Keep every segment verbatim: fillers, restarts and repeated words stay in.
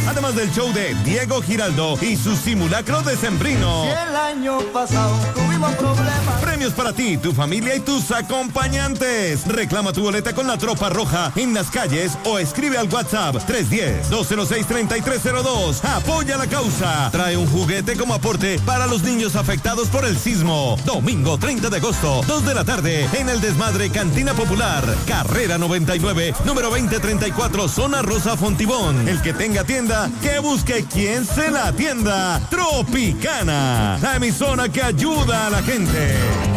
además del show de Diego Giraldo y su simulacro decembrino. Si el año pasado tuvimos problemas. Premios para ti, tu familia y tus acompañantes. Reclama tu boleta con la Tropa Roja en las calles o escribe al WhatsApp tres uno cero, dos cero seis, tres tres cero dos. Apoya la causa. Trae un juguete como aporte para los niños afectados por el sismo. Domingo treinta de agosto, dos de la tarde, en el Desmadre Cantina Popular. Carrera noventa y nueve, número veinte treinta y cuatro, Zona Rosa Fontibón. El que tenga tienda, que busque quien se la atienda. Tropicana, la emisora que ayuda a la gente.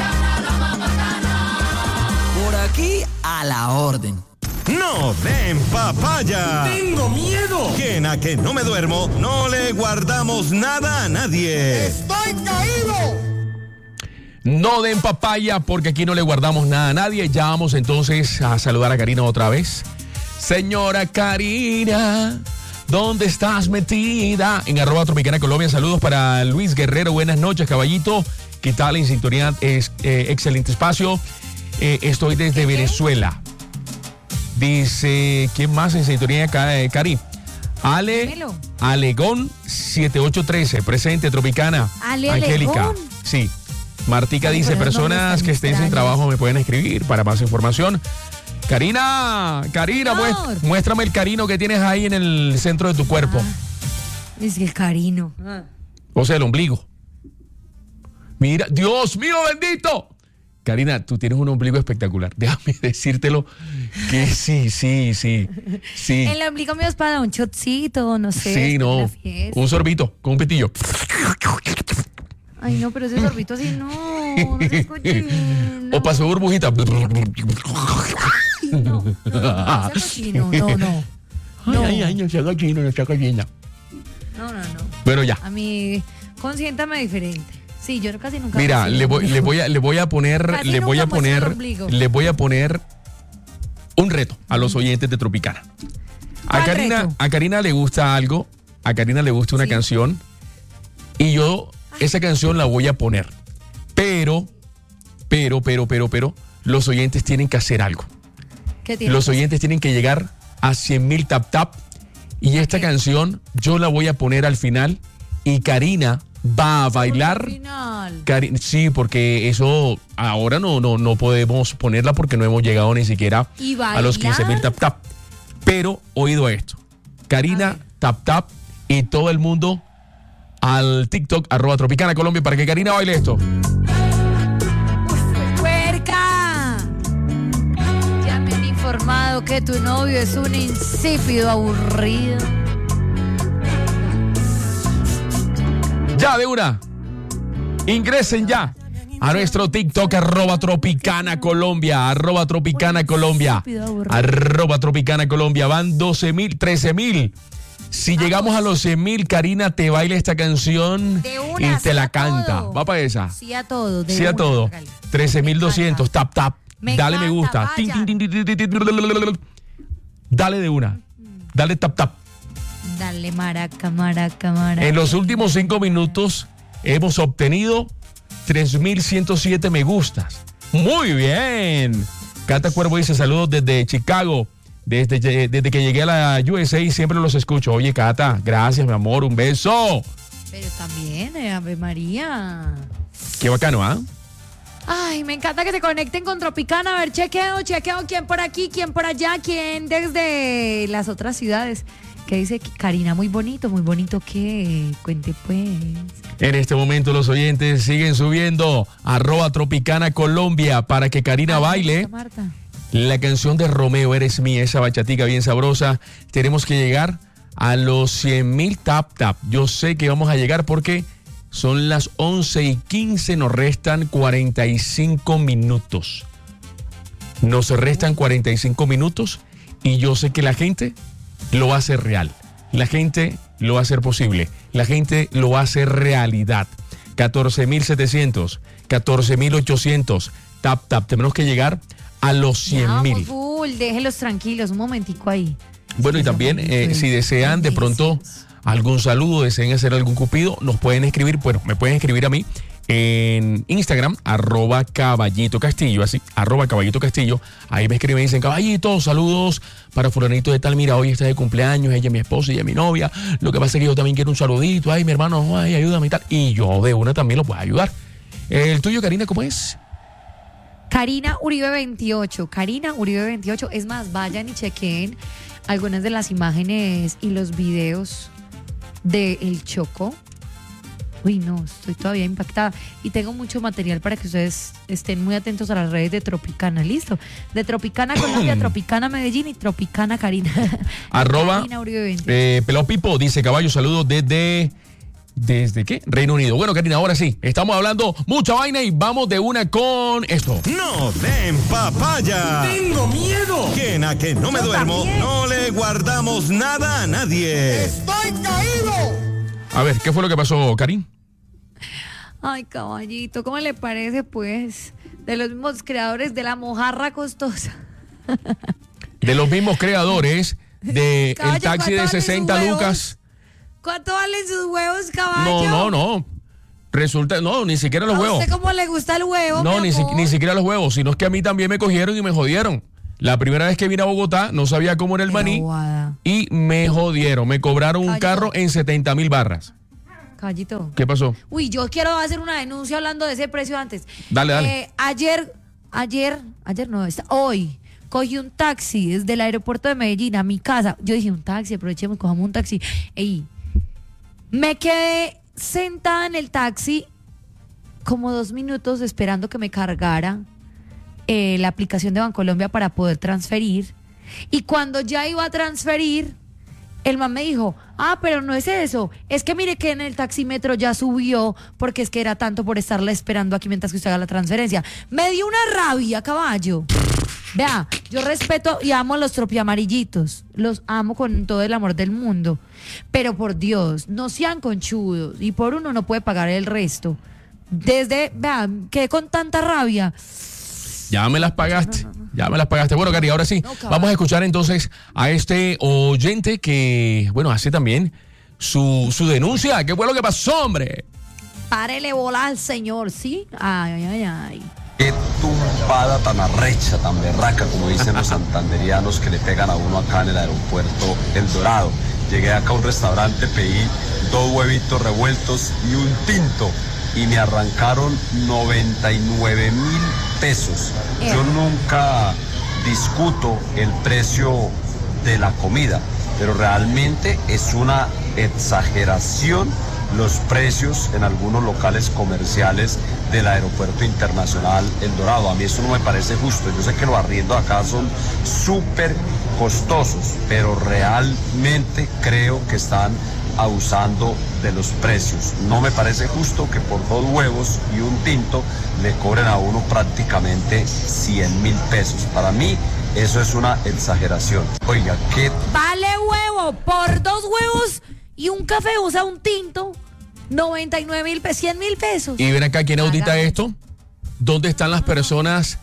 Por aquí a la orden. No den papaya. ¡Tengo miedo! Que en a que no me duermo, no le guardamos nada a nadie. ¡Estoy caído! No den papaya porque aquí no le guardamos nada a nadie. Ya vamos entonces a saludar a Karina otra vez. Señora Karina, ¿dónde estás metida? En arroba Tropicana Colombia. Saludos para Luis Guerrero. Buenas noches, caballito. ¿Qué tal en sintonía? Es, eh, excelente espacio. Eh, estoy desde Venezuela. Dice, ¿quién más en sintonía acá, eh, Cari? Ale, Dímelo. Alegón siete ocho uno tres, presente, Tropicana. Ale Angélica. Alegón. Sí. Martica Ay, dice, pero esos nombres personas tan que estén sin extraños. trabajo me pueden escribir para más información. Karina, Karina, Amor. muest- muéstrame el carino que tienes ahí en el centro de tu cuerpo. Ah, es que el carino. Ah. O sea, el ombligo. Mira, Dios mío bendito. Karina, tú tienes un ombligo espectacular. Déjame decírtelo que sí, sí, sí, sí. El ombligo mío es para un shotcito, no sé. Sí, es no. una fiesta. Un sorbito con un pitillo. Ay, no, pero ese sorbito así no. No se escuche. O pasó burbujita. No, no, no, sea cochino, no, no. No. Ay, ay, ay, no sea cochino, no sea cochina. No, no, no. Bueno, ya. A mí, consiéntame diferente. Sí, yo casi nunca. Mira, consigo le voy, ombligo. le voy a, le voy a poner, Casi le voy nunca a muestro el poner, ombligo. le voy a poner un reto a los oyentes de Tropicana. A ¿Cuál Karina, reto? a Karina le gusta algo, a Karina le gusta una Sí. canción y yo esa canción la voy a poner. Pero, pero, pero, pero, pero, los oyentes tienen que hacer algo. ¿Qué tiene? Los oyentes tienen que llegar a cien mil tap tap y esta Ok. canción yo la voy a poner al final y Karina va a bailar. Al final. Cari- sí, porque eso ahora no, no, no podemos ponerla porque no hemos llegado ni siquiera ¿Y a los bailar? quince mil tap tap. Pero oído esto. A Karina ver. tap tap y todo el mundo al TikTok arroba Tropicana Colombia para que Karina baile esto. ¡Puerca! Ya me han informado que tu novio es un insípido aburrido. Ya de una. Ingresen ya a nuestro TikTok arroba Tropicana Colombia, arroba Tropicana Colombia, arroba Tropicana Colombia. Van doce mil, trece mil. Si llegamos a los cien mil, Karina te baila esta canción De y una, te sí la a canta. todo. Va para esa. Sí a todo. de Sí a una, todo. hágale. trece mil Me doscientos. encanta. Tap, tap. Me Dale me encanta, gusta. Tin, vaya. tin, tin, tin, tin, tin, tin. Dale de una. Dale tap, tap. Dale, maraca, maraca, maraca. En los últimos cinco minutos hemos obtenido tres mil ciento siete me gustas. Muy bien. Cata Cuervo dice saludos desde Chicago. Desde, desde que llegué a la U S A siempre los escucho. Oye, Cata, gracias, mi amor. Un beso. Pero también, eh, Ave María. Qué bacano, ¿ah? Ay, me encanta que se conecten con Tropicana. A ver, chequeo, chequeo. ¿Quién por aquí? ¿Quién por allá? ¿Quién desde las otras ciudades? Que dice Karina, muy bonito, muy bonito que cuente pues. En este momento los oyentes siguen subiendo arroba Tropicana Colombia para que Karina Ay, baile Marta. la canción de Romeo, Eres Mía, esa bachatica bien sabrosa. Tenemos que llegar a los cien mil tap tap. Yo sé que vamos a llegar porque son las once y quince, nos restan cuarenta y cinco minutos. Nos restan cuarenta y cinco minutos y yo sé que la gente lo va a hacer real. La gente lo va a hacer posible. La gente lo va a hacer realidad. catorce mil setecientos, catorce mil ochocientos. Tap, tap. Tenemos que llegar a los Ya, cien mil. vamos, full, déjenlos tranquilos, un momentico ahí. Bueno, y también, eh, si desean de pronto algún saludo, desean hacer algún cupido, nos pueden escribir, bueno, me pueden escribir a mí en Instagram, arroba Caballito Castillo, así, arroba Caballito Castillo. Ahí me escriben y dicen, Caballito, saludos para fulanito de tal, mira, hoy está de cumpleaños, ella es mi esposa, ella es mi novia, lo que pasa es que yo también quiero un saludito, ay, mi hermano, ay, ayúdame y tal, y yo de una también lo puedo ayudar. ¿El tuyo, Karina, cómo es? Karina Uribe veintiocho, Karina Uribe veintiocho, es más, vayan y chequen algunas de las imágenes y los videos de El Chocó. Uy, no, estoy todavía impactada. Y tengo mucho material para que ustedes estén muy atentos a las redes de Tropicana. ¿Listo? De Tropicana Colombia, Tropicana Medellín y Tropicana Karina. Arroba Karina Uribe veintiocho. eh, Pelao Pipo dice, Caballo, saludos desde... ¿Desde qué? Reino Unido. Bueno, Karina, ahora sí, estamos hablando mucha vaina y vamos de una con esto. No den papaya. ¡Tengo miedo! Que en a que no me Yo duermo, también. no le guardamos nada a nadie. ¡Estoy caído! A ver, ¿qué fue lo que pasó, Karin? Ay, caballito, ¿cómo le parece, pues? De los mismos creadores de la mojarra costosa. De los mismos creadores de Caballo, el taxi ¿cuánto de valen sesenta sus huevos? lucas. ¿Cuánto valen sus huevos, caballo? No, no, no. Resulta, no, ni siquiera los ¿A huevos. usted cómo le gusta el huevo, No, mi ni, si- amor? ni siquiera los huevos, sino es que a mí también me cogieron y me jodieron. La primera vez que vine a Bogotá no sabía cómo era el Qué maní bobada. y me jodieron. Me cobraron un Caballito. carro en setenta mil barras. Caballito. ¿Qué pasó? Uy, yo quiero hacer una denuncia hablando de ese precio antes. Dale, dale. Eh, ayer, ayer, ayer no, está, hoy, cogí un taxi desde el aeropuerto de Medellín a mi casa. Yo dije, un taxi, aprovechemos, cojamos un taxi. Ey, me quedé sentada en el taxi como dos minutos esperando que me cargara eh, la aplicación de Bancolombia para poder transferir. Y cuando ya iba a transferir, el man me dijo, ah, pero no es eso, es que mire que en el taxímetro ya subió porque es que era tanto por estarla esperando aquí mientras que usted haga la transferencia. Me dio una rabia, caballo. Vea, yo respeto y amo a los tropiamarillitos, los amo con todo el amor del mundo, pero por Dios, no sean conchudos y por uno no puede pagar el resto. Desde, vea, quedé con tanta rabia. Ya me las pagaste, No, no, no. ya me las pagaste. Bueno, Cari, ahora sí, No, caballo. vamos a escuchar entonces a este oyente que, bueno, hace también su, su denuncia. ¿Qué fue lo que pasó, hombre? Párele bola al señor, ¿sí? Ay, ay, ay, ay. Qué tumbada tan arrecha, tan berraca, como dicen los santanderianos que le pegan a uno acá en el aeropuerto El Dorado. Llegué acá a un restaurante, pedí dos huevitos revueltos y un tinto y me arrancaron noventa y nueve mil pesos. Yo nunca discuto el precio de la comida, pero realmente es una exageración los precios en algunos locales comerciales del Aeropuerto Internacional El Dorado. A mí eso no me parece justo. Yo sé que los arriendos acá son súper costosos, pero realmente creo que están abusando de los precios. No me parece justo que por dos huevos y un tinto le cobren a uno prácticamente cien mil pesos. Para mí eso es una exageración. Oiga, ¿qué Vale huevo por dos huevos y un café, o sea, un tinto, noventa y nueve mil pesos, cien mil pesos. Y ven acá, ¿quién audita Hágame. esto? ¿Dónde están las personas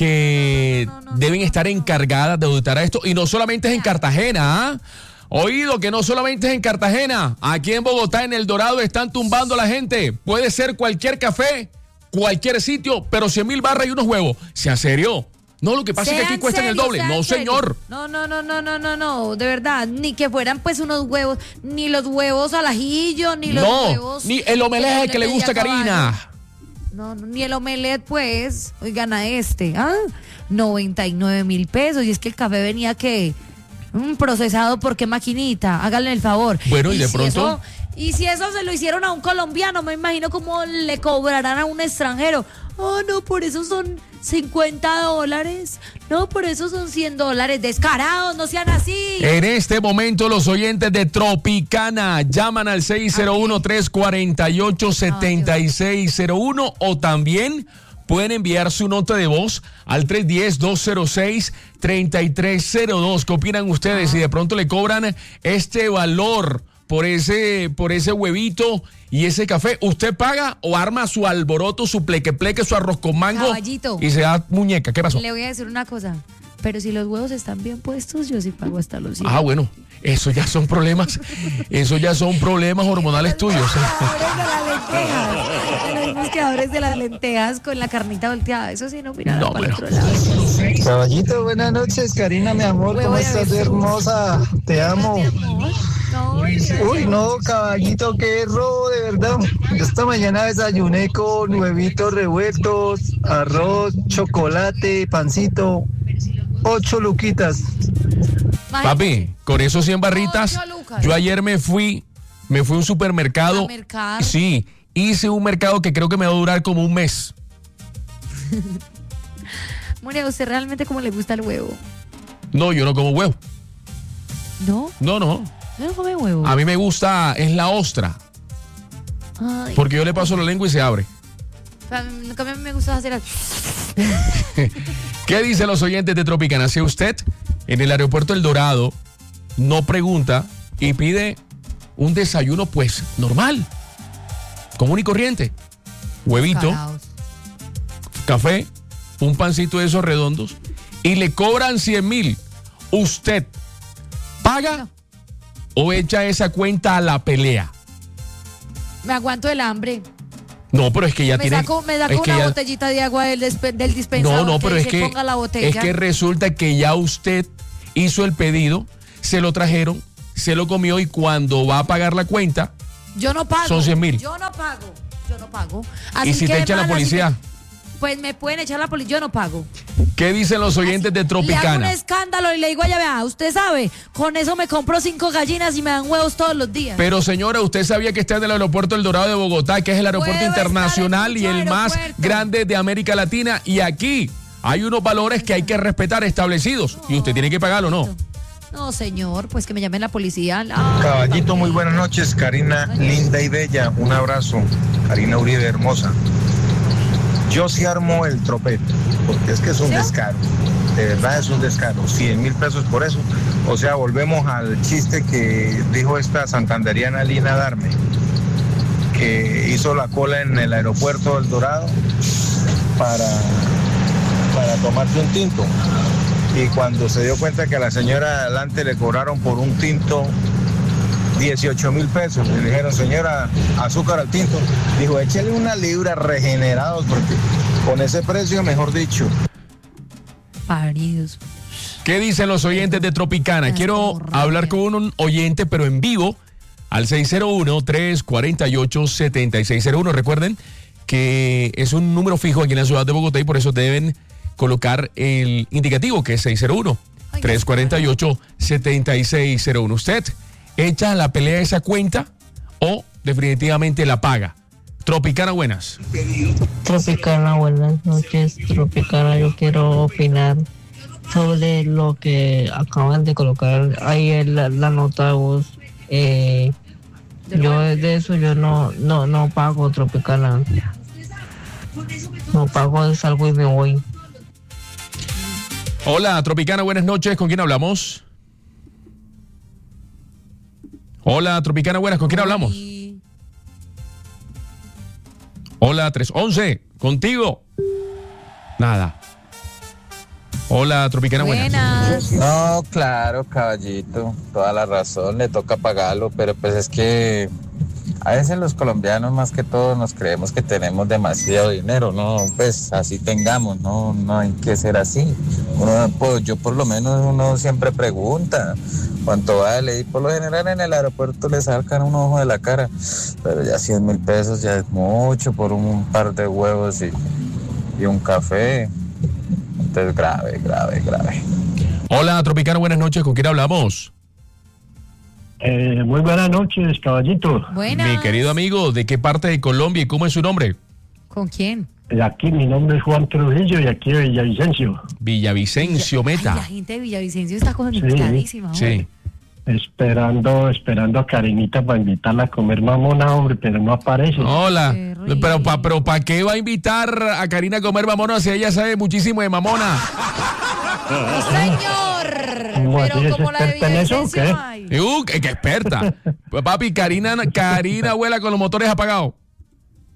que No, no, no, deben no, estar no. encargadas de auditar esto? Y no solamente es en Cartagena, ¿ah? Oído, que no solamente es en Cartagena. Aquí en Bogotá, en El Dorado, están tumbando a la gente. Puede ser cualquier café, cualquier sitio, pero cien mil barras y unos huevos. ¿Sea serio? No, lo que pasa es que aquí Sean cuestan el serios, doble. sean No, serios. señor. No, no, no, no, no, no, no, de verdad, ni que fueran pues unos huevos, ni los huevos al ajillo, ni los No, huevos. ni el omelette yo que le pedí gusta a caballo. Karina. No, no, ni el omelette, pues, oigan a este, ¿ah? noventa y nueve mil pesos, y es que el café venía que mm, procesado por qué maquinita, háganle el favor. Bueno, y de si pronto- eso- y si eso se lo hicieron a un colombiano, me imagino cómo le cobrarán a un extranjero. Oh, no, por eso son cincuenta dólares. No, por eso son cien dólares. Descarados, no sean así. En este momento los oyentes de Tropicana llaman al seis cero uno, tres cuatro ocho, siete seis cero uno o también pueden enviar su nota de voz al tres uno cero, dos cero seis, tres tres cero dos. ¿Qué opinan ustedes si de pronto le cobran este valor por ese, por ese huevito y ese café? ¿Usted paga o arma su alboroto, su pleque pleque, su arroz con mango Caballito. y se da muñeca? ¿Qué pasó? Le voy a decir una cosa. Pero si los huevos están bien puestos, yo sí pago hasta los cien. Ah, bueno, eso ya son problemas, eso ya son problemas hormonales tuyos. Los buscadores de las lentejas con la carnita volteada. Eso sí, no mira No, para el bueno. otro lado. Caballito, buenas noches, Karina, mi amor, Huevo ¿cómo de estás, avestruz. hermosa? Te amo. No, Uy, no, caballito, qué robo, de verdad. Yo esta mañana desayuné con huevitos revueltos, arroz, chocolate, pancito, ocho luquitas. Papi, con esos cien barritas, Ocho lucas. yo ayer me fui, me fui a un supermercado. ¿A mercar? Sí, hice un mercado que creo que me va a durar como un mes. Mure, ¿a usted realmente cómo le gusta el huevo? No, yo no como huevo. ¿No? No, no. ¿No no come huevo? A mí me gusta, es la ostra, Ay, porque yo le paso la lengua y se abre. a mí, a mí me gusta hacer así. ¿Qué dicen los oyentes de Tropicana? Si usted en el aeropuerto El Dorado no pregunta y pide un desayuno, pues normal, común y corriente, huevito, Caraos. café, un pancito de esos redondos y le cobran cien mil, ¿usted paga No. o echa esa cuenta a la pelea? Me aguanto el hambre. No, pero es que ya Me tiene... saco, me saco es que una ya- botellita de agua del, despe- del dispensador. No, no, pero es dice, que, ponga la botella. es que resulta que ya usted hizo el pedido, se lo trajeron, se lo comió y cuando va a pagar la cuenta, Yo no pago. son cien mil. Yo no pago. Yo no pago. ¿y Así si que, te echa la hermana, si policía? me- pues me pueden echar la policía. Yo no pago. ¿Qué dicen los oyentes de Le hago un Tropicana? escándalo y le digo, ya vea, usted sabe, con eso me compro cinco gallinas y me dan huevos todos los días. Pero señora, usted sabía que está en el aeropuerto El Dorado de Bogotá, que es el aeropuerto Puedo estar internacional en y el muchos más aeropuertos. grande de América Latina, y aquí hay unos valores que hay que respetar establecidos y usted tiene que pagarlo, ¿no? No, señor, pues que me llamen la policía. Ah, Caballito, muy buenas noches. Karina, linda y bella. Un abrazo. Karina Uribe, hermosa. Yo sí armo el tropete, porque es que es un ¿Sí? descaro. De verdad es un descaro. cien mil pesos por eso. O sea, volvemos al chiste que dijo esta santanderiana Lina Darme, que hizo la cola en el aeropuerto del Dorado para, para tomarse un tinto. Y cuando se dio cuenta que a la señora de adelante le cobraron por un tinto dieciocho mil pesos, le dijeron, señora, azúcar al tinto, dijo, échele una libra regenerados, porque con ese precio, mejor dicho. paridos. ¿Qué dicen los oyentes de Tropicana? Es Quiero como rabia. hablar con un oyente, pero en vivo, al seis cero uno, tres cuatro ocho, siete seis cero uno. Recuerden que es un número fijo aquí en la ciudad de Bogotá y por eso deben colocar el indicativo, que es seis cero uno, tres cuatro ocho, siete seis cero uno. ¿Usted echa la pelea esa cuenta o definitivamente la paga? Tropicana, buenas. Tropicana, buenas noches. Tropicana, yo quiero opinar sobre lo que acaban de colocar ahí en la, la nota de voz. Eh, yo de eso yo no no no pago, Tropicana. No pago, salgo y me voy. Hola, Tropicana, buenas noches. ¿Con quién hablamos? Hola, Tropicana, buenas. ¿Con quién hablamos? Hola, tres once. ¿Contigo? Nada. Hola, Tropicana, buenas. Buenas. No, claro, caballito, toda la razón, le toca pagarlo, pero pues es que a veces los colombianos más que todo nos creemos que tenemos demasiado dinero, no, pues así tengamos, no, no hay que ser así. Uno, pues, yo por lo menos uno siempre pregunta cuánto vale y por lo general en el aeropuerto le sacan un ojo de la cara, pero ya cien mil pesos ya es mucho por un par de huevos y, y un café. Entonces, grave, grave, grave. Hola, Tropicana, buenas noches. ¿Con quién hablamos? Eh, muy buenas noches, caballito. Buenas. Mi querido amigo, ¿de qué parte de Colombia y cómo es su nombre? ¿Con quién? Eh, Aquí mi nombre es Juan Trujillo y aquí de Villavicencio. Villavicencio, Ay, Meta. la gente de Villavicencio está conectadísima. Sí. Esperando, esperando a Karinita para invitarla a comer mamona, hombre, pero no aparece. Hola. Qué rico. Pero ¿para pero pa qué va a invitar a Karina a comer mamona si ella sabe muchísimo de mamona? ¡Sí, señor! ¿Cómo así, Pero es como la de experta en eso, o Villavicencio, qué? ay. Uh, qué, qué experta. Pues, papi, Karina, Karina vuela con los motores apagados.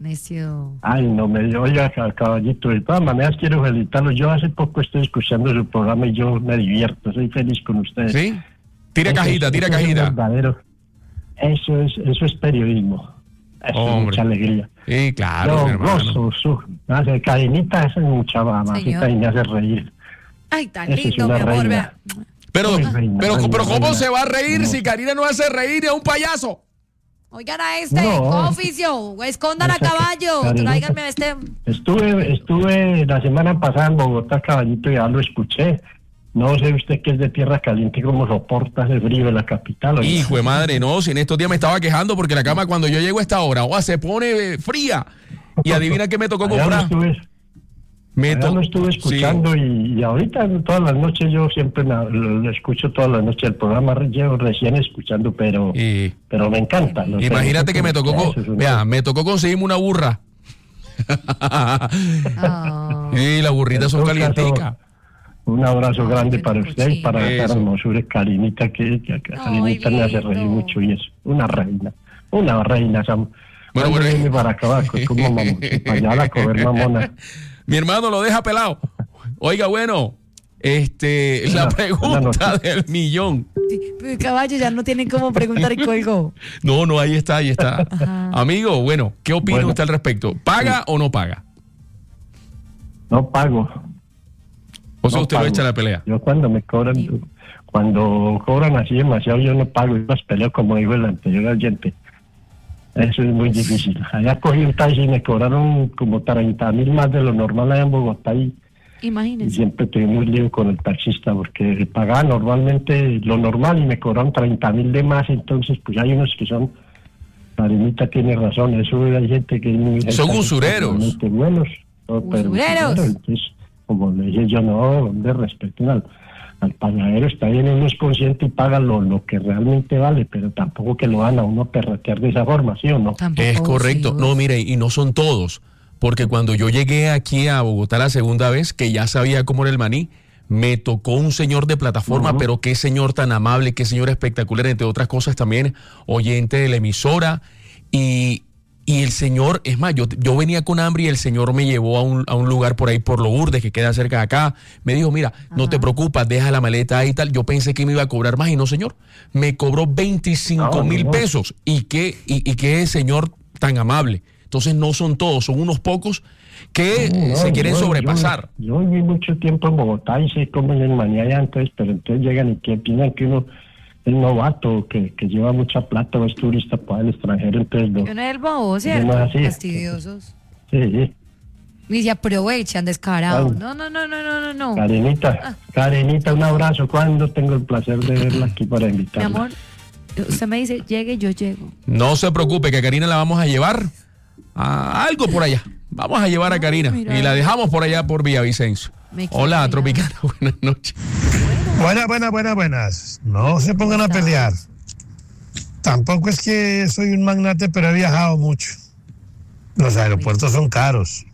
Necio. Ay, no me oiga, caballito. De todas maneras, quiero felicitarlo. Yo hace poco estoy escuchando su programa y yo me divierto. Soy feliz con ustedes. ¿Sí? Tira Eso cajita, es- tira eso es cajita. verdadero. Eso es, eso es periodismo. Eso es Hombre. mucha alegría. Sí, claro, mi Yo hermano. gozo, su, hace Karinita, esa es mucha mamacita y me hace reír. Ay, tan Esa es lindo, mi una amor. reina. Vea. Pero, Ay, reina, pero, reina, pero ¿cómo reina. se va a reír No. si Karina no hace reír a un payaso? Oigan a este, No. oficio, escondan a Esa que- caballo, Karinita. tráiganme a este. Estuve, estuve la semana pasada en Bogotá, caballito, y ya lo escuché. No sé usted que es de tierra caliente, cómo soporta ese frío en la capital. oiga. Hijo de madre, no, si en estos días me estaba quejando porque la cama cuando yo llego a esta hora, oh, se pone eh, fría. Y adivina qué me tocó Allá lo comprar. estuve, Me allá to- lo estuve escuchando y, y ahorita todas las noches yo siempre me- lo, lo escucho todas las noches el programa, llevo recién escuchando, pero Sí. pero me encanta. Y- Lo imagínate que me tocó, Eso co- es una- vea, me tocó conseguirme una burra. Ah. Y las burritas son En todo caso, calienticas. Un abrazo Ay, grande qué para usted y para Eso. esa hermosura Karinita, que, que, que Karinita me hace reír lindo. mucho y es una reina, una reina. Esa, Bueno, cuando bueno, viene eh. para acá, como mamón, para allá a comer mamona. Mi hermano lo deja pelado. Oiga, bueno, este, la Buena- buena pregunta noticia. del millón. Sí, pero caballo, ya no tienen cómo preguntar y colgó. No, no, ahí está, ahí está. Ajá. Amigo, bueno, ¿qué opina Bueno. usted al respecto? ¿Paga o no paga? No pago. O sea, No usted lo pago. echa a la pelea. Yo cuando me cobran, cuando cobran así demasiado, yo no pago, yo las peleo como dijo el anterior oyente. Eso es muy difícil. Allá cogí un taxi y me cobraron como treinta mil más de lo normal allá en Bogotá y, y Imagínense. siempre tuvimos lío con el taxista porque pagaba normalmente lo normal y me cobraron treinta mil de más, entonces pues hay unos que son, Karinita tiene razón, eso hay gente que es muy... Son usureros. realmente buenos, no, pero Usureros. usureros, entonces, como le dije yo, no, de respeten al, al pagadero, está bien, uno es consciente y paga lo, lo que realmente vale, pero tampoco que lo van a uno perratear de esa forma, ¿sí o no? Tampoco, Es correcto. sí, No, mire, y no son todos. Porque cuando yo llegué aquí a Bogotá la segunda vez, que ya sabía cómo era el maní, me tocó un señor de plataforma, Ujú. pero qué señor tan amable, qué señor espectacular, entre otras cosas también, oyente de la emisora. Y, y el señor, es más, yo, yo venía con hambre y el señor me llevó a un, a un lugar por ahí por Lourdes, que queda cerca de acá. Me dijo, mira, no te Ajá. preocupes, deja la maleta ahí y tal. Yo pensé que me iba a cobrar más y no, señor. Me cobró veinticinco No, mil no. pesos. ¿Y qué, y, y qué señor tan amable? Entonces no son todos, son unos pocos que No, no, se quieren yo- sobrepasar. Yo, yo viví mucho tiempo en Bogotá y sé cómo es el maní allá, entonces, pero entonces llegan y que piensan que uno es novato, que, que lleva mucha plata o es turista para el extranjero, entonces lo, Yo no es el bobo, ¿cierto? no es así. Fastidiosos. sí, sí. Y se aprovechan, descarados. Ay. No, no, no, no, no, no, no. Karenita, Karenita, un abrazo. ¿Cuándo tengo el placer de verla aquí para Mi invitarla? amor, usted me dice, llegue, yo llego. No se preocupe, que a Karina la vamos a llevar a algo por allá. Vamos a llevar a Karina mira. y la dejamos por allá por Villavicencio. Me quiero Hola, mirar. Tropicana, buenas noches. Buenas, buenas, buenas, buenas. No se pongan a pelear. Tampoco es que soy un magnate, pero he viajado mucho. Los aeropuertos son caros.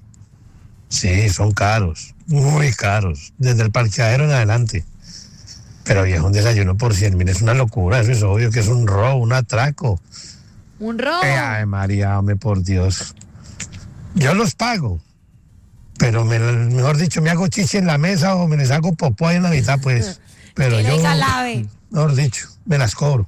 Sí, son caros. Muy caros. Desde el parqueadero en adelante. Pero viejo, un desayuno por cien mil es una locura. Eso es obvio que es un robo, un atraco. Un robo. Eh, ay, María, hombre, por Dios. Yo los pago. Pero me, mejor dicho, me hago chichi en la mesa o me les hago popó ahí en la mitad, pues. Pero Que le yo, diga lave. mejor dicho, me las cobro.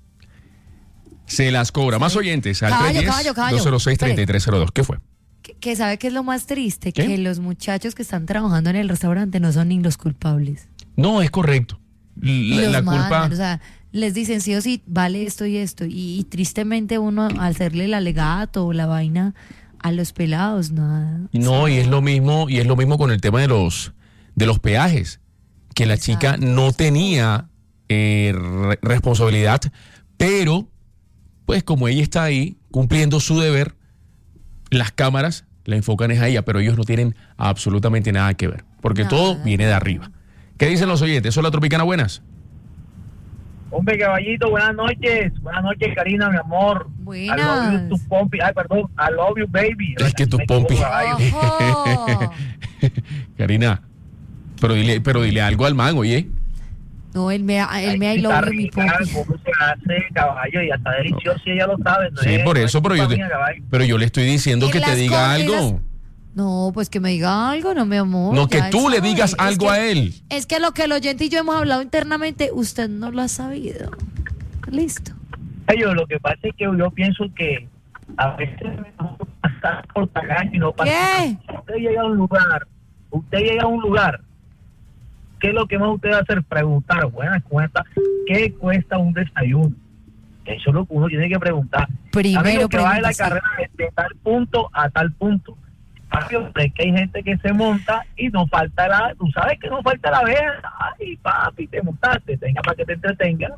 Se las cobra. Más oyentes al Caballo, tres uno caballo, cero, caballo. dos cero seis, tres tres cero dos. ¿Qué fue? Que, que sabe que es lo más triste, ¿Qué? que los muchachos que están trabajando en el restaurante no son ni los culpables. No, es correcto. Y La, los la mandan, culpa... o sea, les dicen sí o sí, vale esto y esto. Y, y tristemente uno, al hacerle el alegato o la vaina a los pelados, nada. No, y es lo mismo, y es lo mismo con el tema de los de los peajes, que la chica no tenía eh, re- responsabilidad, pero pues como ella está ahí cumpliendo su deber, las cámaras la enfocan es a ella, pero ellos no tienen absolutamente nada que ver, porque Nada. todo viene de arriba. ¿Qué dicen los oyentes? Hola, Tropicana, buenas. Hombre, caballito, buenas noches. Buenas noches, Karina, mi amor. I love Buenas. you, tu pompi. Ay, perdón. I love you, baby. Es que tu Me pompi. equivoco, ay. Ojo. Karina, pero dile, pero dile algo al man, oye. No, él me, él me I love you, mi rica, papi. cómo se hace, caballo, y está delicioso y ella lo sabe. No Sí, es- por no eso, es pero yo, culpa te- mía, caballo. pero yo le estoy diciendo En que te las diga cosas, algo. en las- No, pues que me diga algo, no, mi amor. No, que ya él tú le sabe. digas Es algo que- a él. Es que lo que el oyente y yo hemos hablado internamente, usted no lo ha sabido. Listo. Yo, lo que pasa es que yo pienso que a veces es mejor pasar por tagaño y no pasar. ¿Qué? Si usted llega a un lugar, usted llega a un lugar, ¿qué es lo que más usted va a hacer? Preguntar, buenas cuentas, ¿qué cuesta un desayuno? Eso es lo que uno tiene que preguntar. Primero Amigo, que va de la pregunta, sí. carrera de, de tal punto a tal punto. Amigo, es que hay gente que se monta y no falta la, tú sabes que no falta la vea. Ay, papi, te montaste, tenga para que te entretenga.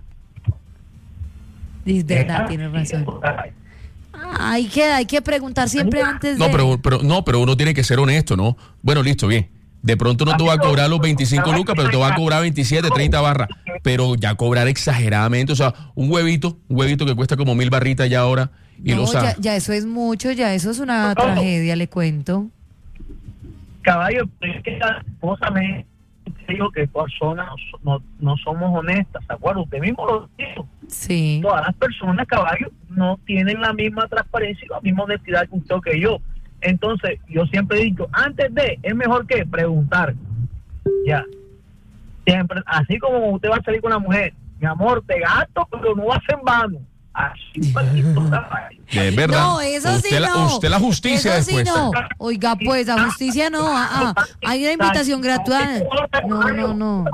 Es verdad, tiene razón. Hay que, hay que preguntar siempre antes de... No, pero, pero, no, pero uno tiene que ser honesto, ¿no? Bueno, listo, bien. De pronto no te va a cobrar los veinticinco lucas, pero te va a cobrar veintisiete, treinta barras. Pero ya cobrar exageradamente, o sea, un huevito, un huevito que cuesta como mil barritas ya ahora. Y No, lo sabe. ya, ya eso es mucho, ya eso es una tragedia, le cuento. Caballo, pero es que la esposa me dijo que personas no, no somos honestas, ¿se acuerda? Usted mismo lo dijo. Sí. Todas las personas, caballo, no tienen la misma transparencia y la misma honestidad que usted o que yo. Entonces, yo siempre he dicho, antes de, es mejor que preguntar. Ya. Siempre, así como usted va a salir con la mujer, mi amor, te gasto, pero no va a ser en vano. Así, palito, caballo. Es verdad. No, eso usted sí la, no. Usted la justicia Eso sí después. no. Oiga, pues, la justicia no. Ah, ah. Hay una invitación gratuita. No, no, no.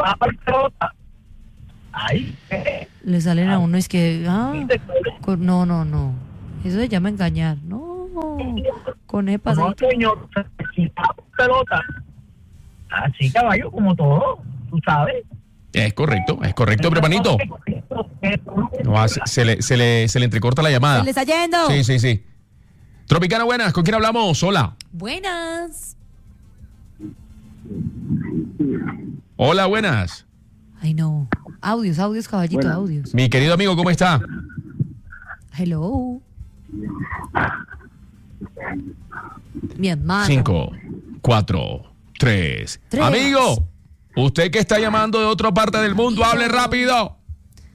Ay, Le salen a uno, es que... Ah, con- no, no, no. Eso se llama engañar. No. Con el no, pasadito. señor, si está pelota. Así, caballo, como todo, tú sabes. Es correcto, es correcto, pero panito. No, ah, se, se le, se, le, se le entrecorta la llamada. Se le está yendo. Sí, sí, sí. Tropicana, buenas. ¿Con quién hablamos? Hola. Buenas. Hola, buenas. Ay, no. Audios, audios, caballito, Buenas. audios. Mi querido amigo, ¿cómo está? Hello. Mi hermano. Cinco, cuatro, tres. Tres. Amigo, usted que está llamando de otra parte del mundo, hable rápido.